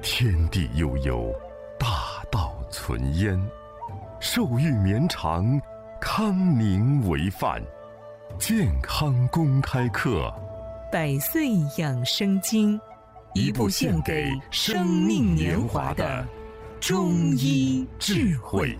天地悠悠，大道存焉。寿育绵长，康宁为范。健康公开课， 百岁养生经， 一部献给生命年华的中医智慧。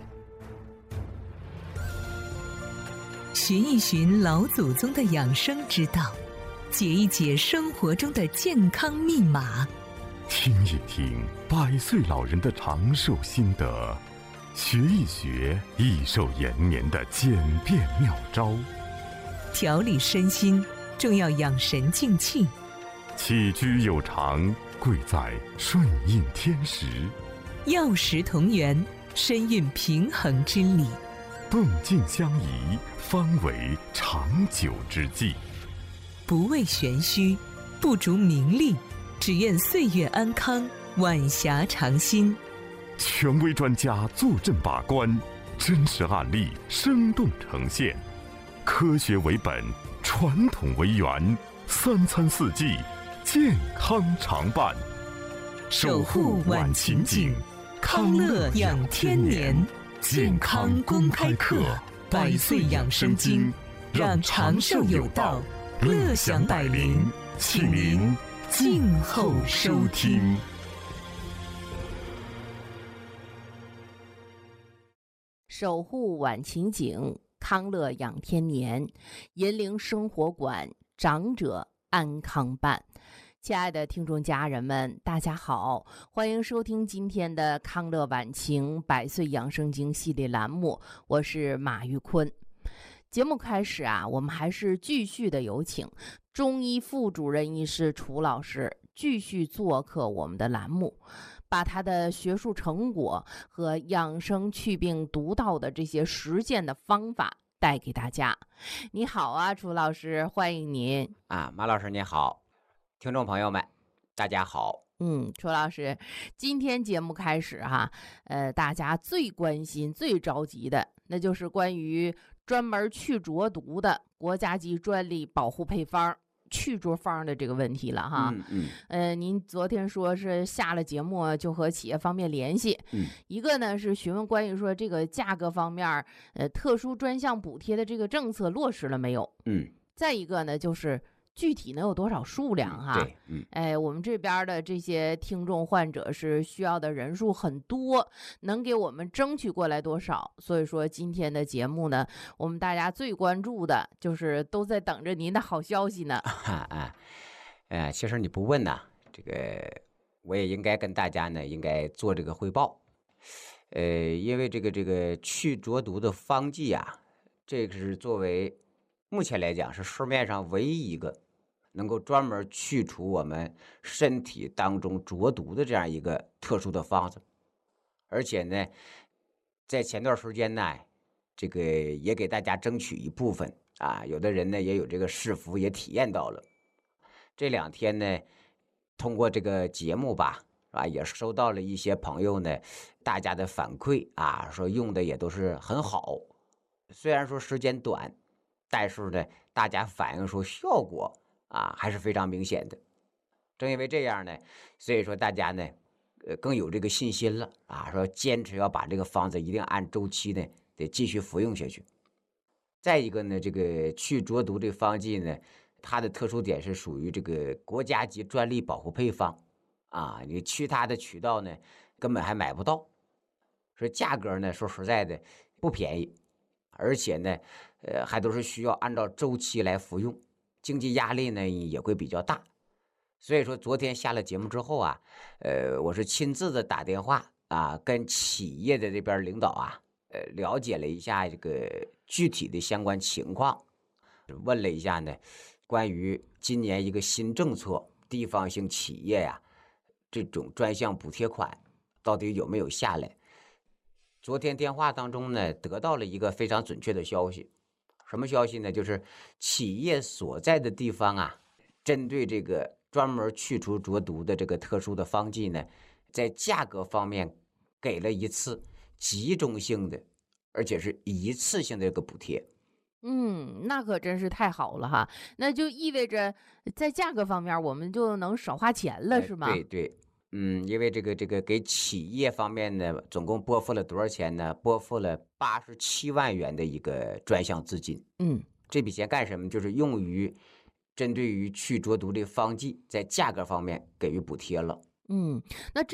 寻一寻老祖宗的养生之道，解一解生活中的健康密码， 听一听百岁老人的长寿心得，学一学益寿延年的简便妙招。 调理身心，重要养神静气。 起居有常，贵在顺应天时。 药食同源，身运平衡之理。 动静相宜，方为长久之计。 不为玄虚，不逐名利，只愿岁月安康，晚霞长新。 权威专家坐镇把关，真实案例生动呈现。科学为本，传统为源，三餐四季，健康常伴。 守护晚晴景，康乐养天年。健康公开课，百岁养生经，让长寿有道，乐享百龄，请您静候收听。 守护晚晴景，康乐养天年，银铃生活馆，长者安康伴。亲爱的听众家人们，大家好，欢迎收听今天的康乐晚晴百岁养生经系列栏目，我是马玉坤。节目开始啊，我们还是继续的有请中医副主任医师楚老师继续做客我们的栏目，把他的学术成果和养生祛病独到的这些实践的方法带给大家。你好啊，楚老师，欢迎您啊。马老师您好，听众朋友们大家好。 楚老师，今天节目开始哈，大家最关心最着急的那就是关于专门去浊毒的国家级专利保护配方去浊方的这个问题了哈。您昨天说是下了节目就和企业方面联系，一个呢是询问关于说这个价格方面，特殊专项补贴的这个政策落实了没有？再一个呢就是具体能有多少数量哈？我们这边的这些听众患者是需要的人数很多，能给我们争取过来多少？所以说今天的节目呢，我们大家最关注的就是都在等着您的好消息呢。 其实你不问呢，这个我也应该跟大家呢应该做这个汇报。因为这个去浊毒的方剂啊，这个是作为目前来讲是市面上唯一一个能够专门去除我们身体当中浊毒的这样一个特殊的方子。而且呢，在前段时间呢，这个也给大家争取一部分啊，有的人呢也有这个试服，也体验到了。这两天呢，通过这个节目吧，也收到了一些朋友呢大家的反馈啊，说用的也都是很好。虽然说时间短，但是呢大家反映说效果还是非常明显的。正因为这样呢，所以说大家呢更有这个信心了说坚持要把这个方子一定按周期呢得继续服用下去。再一个呢，这个去浊毒这方剂呢，它的特殊点是属于这个国家级专利保护配方你去它的渠道呢根本还买不到，所以价格呢说实在的不便宜，而且呢还都是需要按照周期来服用，经济压力呢也会比较大。所以说昨天下了节目之后我是亲自的打电话跟企业的这边领导了解了一下这个具体的相关情况，问了一下呢关于今年一个新政策，地方性企业这种专项补贴款到底有没有下来。昨天电话当中呢得到了一个非常准确的消息。什么消息呢？就是企业所在的地方针对这个专门去除浊毒的这个特殊的方剂呢，在价格方面给了一次集中性的，而且是一次性的这个补贴。 那可真是太好了哈，那就意味着在价格方面我们就能少花钱了，是吗？ 对， 因为这个给企业方面呢，总共拨付了多少钱呢？拨付了87万元的一个专项资金。这笔钱干什么？就是用于针对于去浊毒的方剂在价格方面给予补贴了。 那